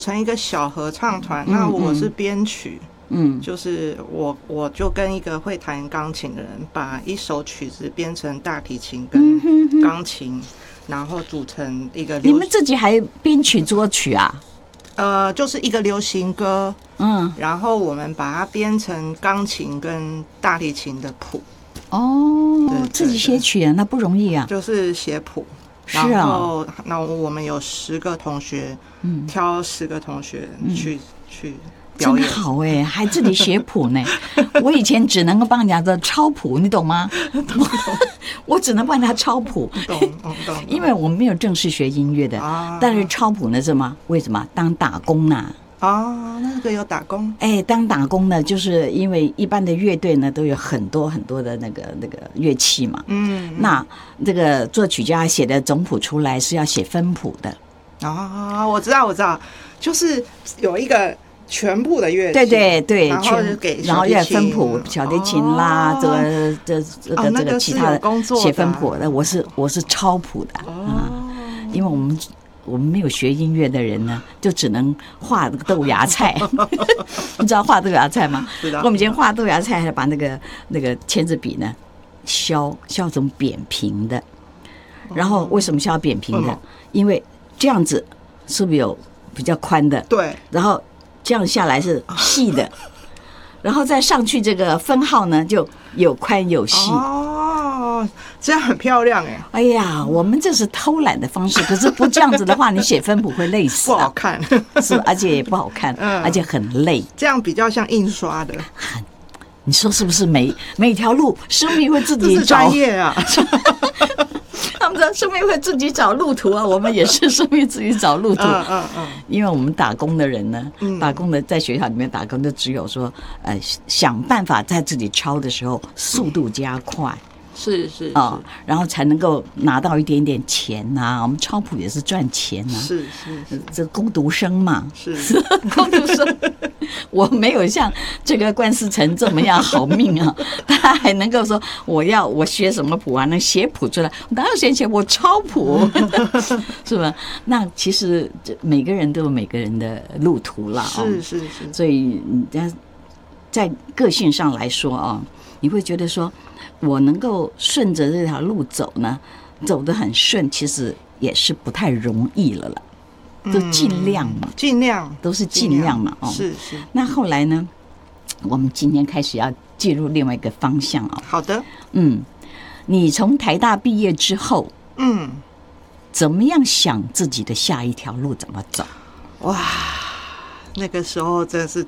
成一个小合唱团，那我是编曲。就是我就跟一个会弹钢琴的人，把一首曲子编成大提琴跟钢琴，然后组成一个你们自己还编曲作曲啊？ 就是一个流行歌，然后我们把它编成钢琴跟大提琴的谱。对， 自己写曲啊，那不容易啊。 就是写谱， 是啊。 然后那我们有10个同学，挑10个同学去表演。 真好哎，还自己写谱呢。我以前只能够帮人家的抄谱，你懂吗？我只能帮他抄谱， 懂。 因为我没有正式学音乐的，但是抄谱呢，是吗？为什么？当打工呢？ 那个有打工。 当打工呢，就是因为一般的乐队呢都有很多很多的那个乐器嘛。那这个作曲家写的总谱出来是要写分谱的。 我知道，就是有一个全部的乐器， 对， 然后要分谱，小提琴啦，这个其他的写分谱的，我是抄谱的因为我们没有学音乐的人呢，就只能画这个豆芽菜。你知道画豆芽菜吗？我们以前画豆芽菜，还把那个签字笔呢削成扁平的。然后为什么削扁平的？因为这样子是不是有比较宽的？对。然后这样下来是细的，然后再上去这个分号呢就有宽有细。 这样很漂亮哎！ 哎呀，我们这是偷懒的方式，可是不这样子的话，你写分谱会累死， 不好看， 是，而且也不好看，而且很累。 这样比较像印刷的， 你说是不是？每条路生命会自己找， 专业啊！ 他们说生命会自己找路途啊，我们也是生命自己找路途。因为我们打工的人呢，打工的在学校里面打工，就只有说想办法在自己抄的时候速度加快。 是然后才能够拿到一点点钱我们抄谱也是赚钱是这工读生嘛， 是工读生。我没有像这个冠思成这么样好命他还能够说我学什么谱能写谱出来，哪有写我抄谱，是吧？那其实每个人都有每个人的路途了是。 所以在个性上来说你会觉得说，我能够顺着这条路走呢，走得很顺，其实也是不太容易了。就尽量嘛，都是尽量嘛。 是。 那后来呢，我们今天开始要进入另外一个方向好的。 你从台大毕业之后，怎么样想自己的下一条路怎么走？ 哇，那个时候真的是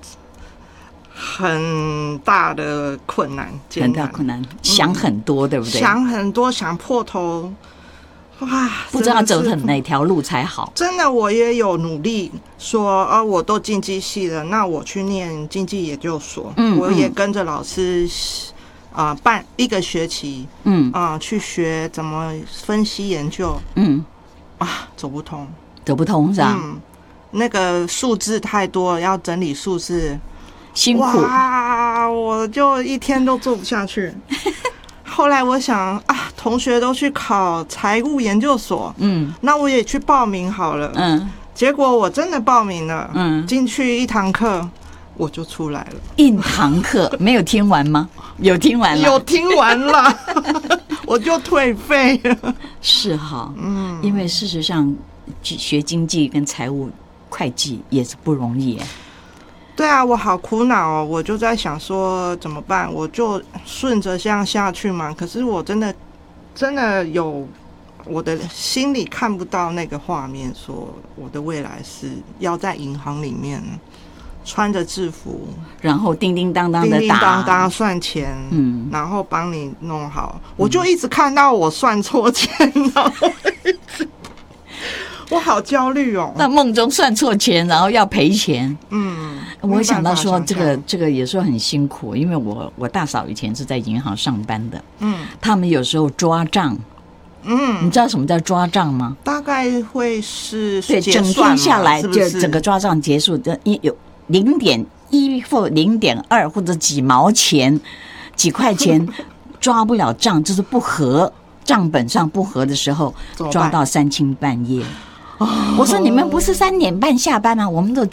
很大的困难， 很大困难，想很多，对不对？ 想很多，想破头，哇， 不知道走哪条路才好。 真的，我也有努力说，我都经济系了，那我去念经济研究所，我也跟着老师办1个学期，去学怎么分析研究，走不通，是吧？那个数字太多了，要整理数字。 辛苦哇！我就一天都做不下去。后来我想同学都去考财务研究所，那我也去报名好了，结果我真的报名了，进去1堂课我就出来了。 1堂课没有听完吗？有听完了， 有听完了，我就退费了。 是哈，因为事实上学经济跟财务会计也是不容易。 对啊，我好苦恼我就在想说怎么办，我就顺着这样下去嘛。可是我真的有我的心里看不到那个画面，说我的未来是要在银行里面穿着制服， 然后叮叮当当的打， 叮叮当当算钱，然后帮你弄好。我就一直看到我算错钱，然后我好焦虑那梦中算错钱，然后要赔钱。我想到说这个也是很辛苦，因为我大嫂以前是在银行上班的，他们有时候抓账。你知道什么叫抓账吗？ 大概会是对，整天下来就整个抓账结束，有0.1或0.2或者几毛钱、几块钱抓不了账，就是不合账本上不合的时候，抓到3更半夜。 我说你们不是3点半下班吗？我们都